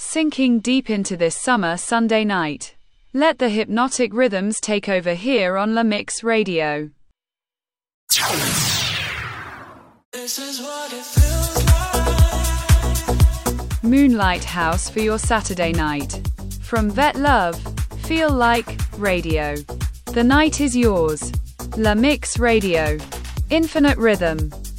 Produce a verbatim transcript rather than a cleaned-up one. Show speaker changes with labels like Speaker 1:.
Speaker 1: sinking deep into this summer Sunday night. Let the hypnotic rhythms take over here on La Mix Radio.
Speaker 2: This is what it feels like.
Speaker 1: Moonlight House for your Saturday night. From Vet Love, Feel Like Radio. The night is yours. La Mix Radio. Infinite rhythm.